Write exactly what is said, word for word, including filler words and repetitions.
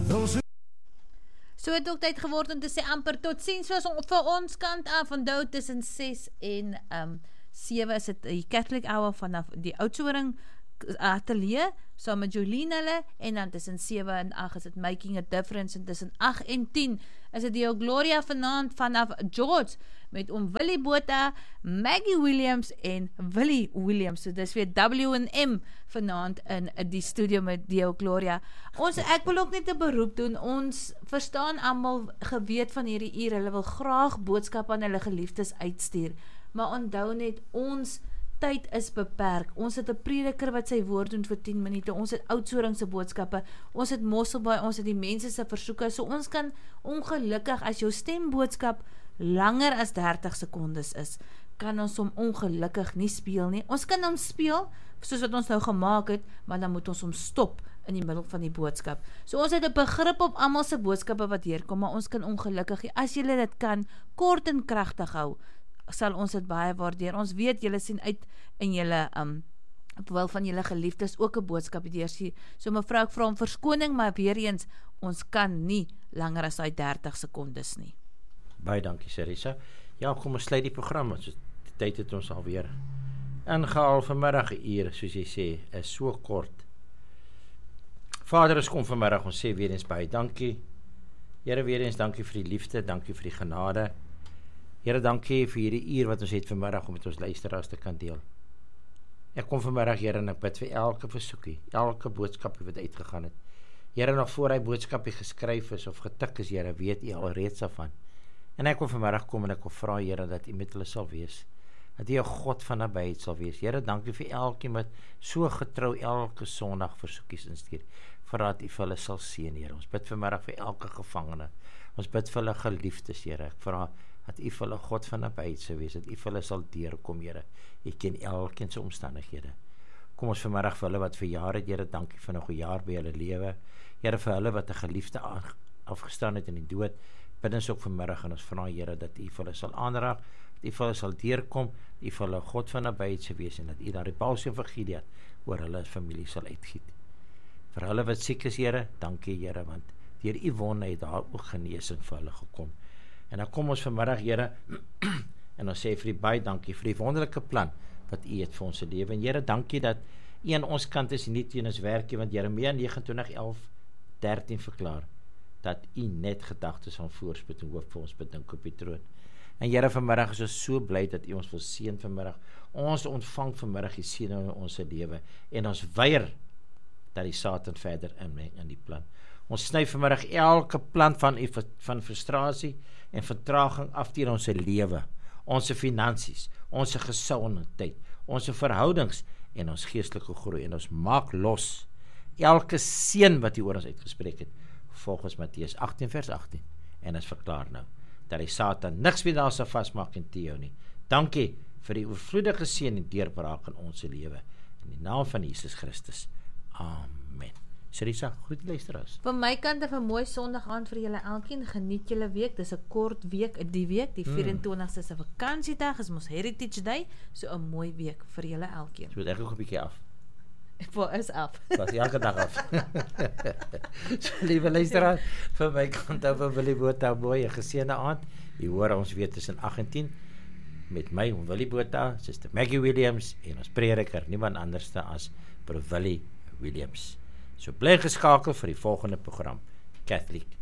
So het ook tyd geword om te sê amper tot ziens, soos vir ons kant af, onthou tussen ses en um, sewe is het die Catholic Hour vanaf die Oudtshoorn atelier, saam met Jolien hulle, en dan tussen sewe en agt is het Making a Difference, en tussen agt en tien is het die Gloria vanaand vanaf George, met oom Willie Botha, Maggie Williams en Willie Williams, so dis weer W en M vanaand in die studio met die Gloria. Ons, ek wil ook net 'n beroep doen, ons verstaan almal geweet van hierdie uur, hulle wil graag boodskap aan hulle geliefdes uitstuur, maar onthou net, ons tyd is beperk. Ons het 'n prediker wat sy woord doen vir tien minute, ons het Oudtshoorn se boodskappe, ons het Mosselbaai, ons het die mense se versoeke, so ons kan ongelukkig, as jou stemboodskap langer as dertig sekondes is, kan ons hom ongelukkig nie speel nie. Ons kan hom speel, soos wat ons nou gemaak het, maar dan moet ons hom stop in die middel van die boodskap. So ons het 'n begrip op almal se boodskappe wat deurkom, maar ons kan ongelukkig, as julle dit kan, kort en kragtig hou, sal ons dit baie waardeer. Ons weet, julle sien uit in julle, um, wel van julle geliefdes ook 'n boodskap deursien. So mevrou, ek vra om verskoning, maar weer eens, ons kan nie langer as daai dertig sekondes nie. Baie dankie, Sarissa. Ja, kom ons sluit die program, so die tyd het ons alweer ingehaal vanmiddag, 'n uur, soos jy sê, is so kort. Vader, ons kom vanmiddag, ons sê weer eens baie dankie. Here, weer eens dankie vir die liefde, dankie vir die genade. Here, dankie vir hierdie uur wat ons het vanmiddag om met ons luisteraars te kan deel. Ek kom vanmiddag, Here, en ek bid vir elke versoekie, elke boodskapie wat uitgegaan het. Here, nog voor hy boodskapie geskryf is of getik is, Here, weet U alreeds daarvan. En ek wil vanmiddag kom en ek wil vra, Here, dat U met hulle sal wees. Dat U 'n God van nabyheid sal wees. Here, dankie vir elkeen wat so getrou elke Sondag versoekies instuur. Vir dat U vir hulle sal seën, Here. Ons bid vanmiddag vir elke gevangene. Ons bid vir hulle geliefdes, Here. Ek vra dat U vir hulle God van nabyheid sal wees, dat U vir hulle sal deurkom, Here. U ken elkeen se omstandighede. Kom ons vanmiddag vir hulle wat verjaar het, Here, dankie vir nog 'n jaar by hulle lewe. Here, vir hulle wat 'n geliefde afgestaan het in die dood, bid ons ook vanmiddag en ons vra, Here, dat U vir hulle sal aanraak, dat U vir hulle sal deurkom, dat U vir hulle God van nabyheid sal wees en dat U daardie palsie van Gideon oor hulle familie sal uitgiet. Vir hulle wat siek is, Here, dankie, Here, want deur U wonde het daar ook genesing vir hulle gekom. En dan kom ons vanmiddag, Here, en ons sê vir U baie dankie vir die wonderlike plan wat U het vir ons lewe. En Here, dankie dat U aan ons kant is en nie teen ons werkie, want Jeremia negenentwintig elf dertien verklaar dat U net gedagtes van voorspoed en hoop vir ons bedink op die troon. En Here, vanmiddag is ons so bly dat U ons wil seën vanmiddag. Ons ontvang vanmiddag die seëning in ons lewe en ons weier dat die Satan verder inmeng in die plan. Ons sny vanmiddag elke plan van U van frustrasie en vertraging af teen ons lewe, ons finansies, ons gesondheid, ons verhoudings en ons geestelike groei, en ons maak los elke seën wat U oor ons uitgespreek het, volgens Matteus agttien vers agttien, en ons verklaar nou, dat die Satan niks meer daar sal vasmaak en te jou nie. Dankie vir die oorvloedige seën en deurbraak in ons lewe, in die naam van Jesus Christus, amen. Sarissa, groet luisteraars. Van my kant af 'n mooi Sondag aand vir julle elkeen. Geniet julle week. Dis 'n kort week die week. Die vyf en twintigste is 'n vakansiedag, is mos Heritage Day. So 'n mooi week vir julle elkeen. So ek ook 'n bietjie af. Voor is af. Was elke dag af. So, liewe luisteraars, vir my kant af van Willie Botha, mooi geseënde aand. Jy hoor ons weer tussen agt en tien met my, Willie Botha, Suster Maggie Williams en ons prediker, niemand anders as Broer Willie Williams. So bly geskakel vir die volgende program, Catholic